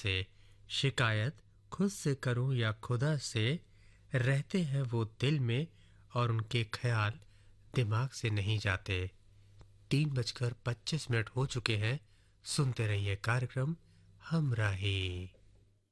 से। शिकायत खुद से करूं या खुदा से, रहते हैं वो दिल में और उनके ख्याल दिमाग से नहीं जाते। 3:25 हो चुके हैं। सुनते रहिए कार्यक्रम हमराही।